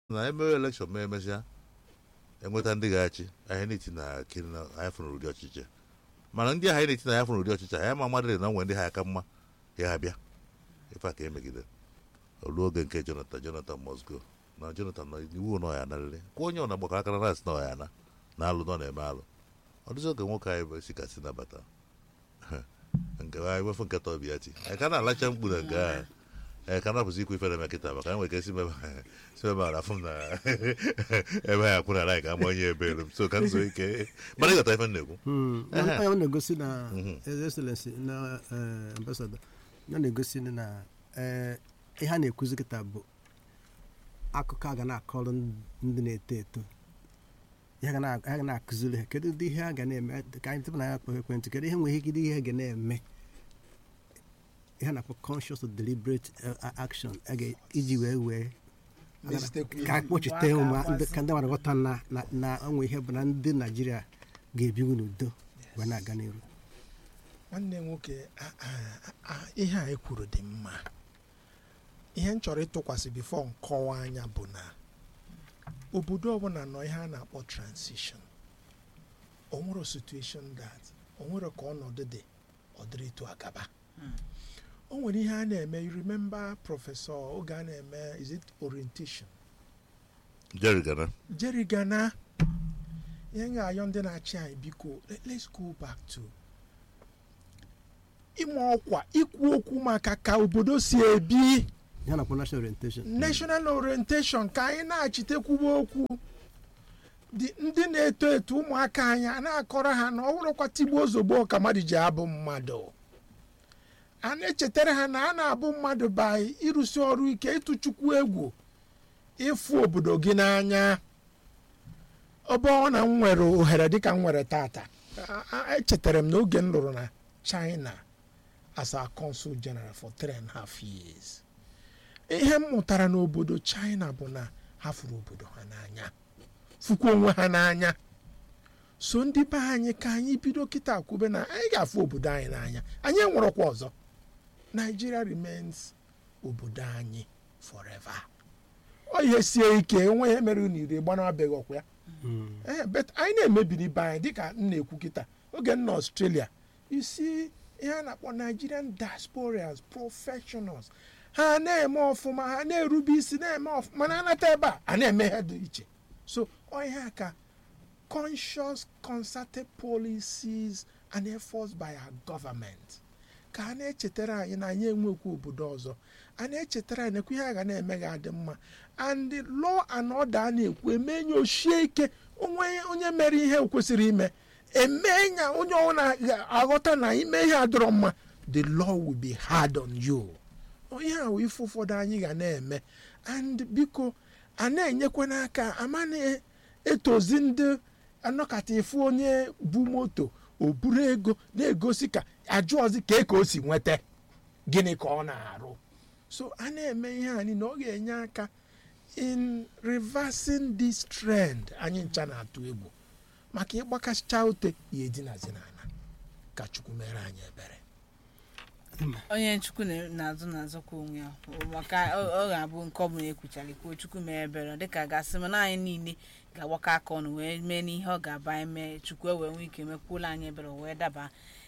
na emewe elekshọn ma emesịa enweta ndị ga-achị anyị na-eti na kiri na anyị fụrụ ụdị ọchịchị mana ndị ahụ anyị na-eti na ya fụrụ ụdị ọchịchị anyị ma mmadụ na nwe ndị ha aka mma ya ha bịa ife a ka emegide olu oge nke Jonathan must go na Jonathan nọ iwu nọ ya narịrị kwa onye ọ na-agbakọ aka na nas nọ ya na alụ nọ na-eme alụ ọ dịzị oge nwoke anyị si kasị nabata nke anyị wefu nketa obi ya ti anyị ka na-alacha mkpu na nke ahụ ka na-apụzi ikwu ife na kịta maka anyị nwere esi mebe ara fụ na ebe ya kwụ na anyị ka ama onye ebe elu m so ka nso ike mana ịghọta ife na-ekwu ọ na-egosi na excellency na ambassador ya na-egosi na ihe a na-ekwuzi kịta bụ akụkọ a ga na-akọrọ ndị na-eto eto ihe ga na-akụziri ha kedu ụdị ihe a ga na-eme ka anyị tupu na ya kpọọ ekwentị kedu ihe nwere ike ihe ga na-eme ihe na-akpọ conscious or deliberate action iji wee ka kpọchite ka ndị mmadụ ghọta na onwe ihe bụ na ndị Naijiria ga-ebinwu n'udo wee na-aga n'iru. Nwanne nwoke ihe a ekwuru dị mma. Ihe m chọrọ ịtụkwasị bifo nkọwa anya bụ na obodo ọbụla nọ ihe a na-akpọ transition. O nwere situation that o nwere ka ọnọdụ dị ọ dịrị etu agaba. O nwere ihe a na-eme, you remember Professor oge a na-eme, is it orientation? Jerry Gana. Ihe ga-ayọ ndị na-achị anyị biko, let's go back to ime ọkwa ikwu okwu maka ka obodo si ebi. Ya na national orientation. National orientation ka anyị na-achịtekwuba okwu. Ndị na-eto eto ụmụaka anyị a na-akọrọ ha na ọ bụrụkwa tigbuo ozugbo ka mmadụ ji abụ mmadụ. A na-echetara ha na a na-abụ mmadụ by ịrụsi ọrụ ike, ịtụ Chukwu egwu, ịfụ obodo gị n'anya. Ọ bụ na m nwere ohere dịka m nwere tata. Echetara m n'oge m lụrụ na China as a consul general for 3.5 years. Ihe m mụtara n'obodo China bụ na ha fụrụ obodo ha n'anya, fụkwa onwe ha n'anya. So ndị be anyị ka anyị bido kịta kwube na anyị ga-afụ obodo anyị n'anya, anyị enwerekwa ọzọ. Nigeria remains obodo anyị forever. Ọ ihe sie ike enwe ihe mere n'iri gbanabeghị ọkwa ya. But anyị na-emebiri be anyị dịka m na-ekwu kịta oge m na Australia, you see ihe a na-akpọ Nigerian diasporans, professionals. Ha na-eme ọfụma, ha na-erube isi na-eme ọfụma, mana anata ebe a na-eme ihe dị iche. So ọ ihe aka conscious concerted policies and efforts by our government ka a na-echetara anyị na anyị enwekwa obodo ọzọ, a na-echetara anyị nekwa ihe a ga na-eme ga-adị mma, and the law and order a na-ekwu emenye ochie ike onye mere ihe o kwesịrị ime, emenya onye ọ na-aghọta na ime ihe adọrọ mma, the law will be hard on you. Ihe a ife ụfọdụ anyị ga na-eme, and biko a na-enyekwa n'aka amana etozi ndị anọkata ifu onye bu moto o buru ego na-egosi ka ajụọzi ka o si nweta gịnị ka ọ na-arụ. So a na-eme ihe anyị na ọ ga-enye aka in reversing this trend anyị ncha na-atụ egwu maka ịgbakasịcha ute ya edinazi n'ala ka Chukwu mere anyị ebere. Onye Chukwu na-azụkwa onwe ya maka ọ ga-abụ nke ọ bụla ekwuchara ikwu Chukwu mere ebere dịka gasị m na anyị niile ga-agbakọ aka ọnụ wee mee n'ihe ọ ga-aba eme Chukwu wee nwee ike mekwuola anyị ebere wee daba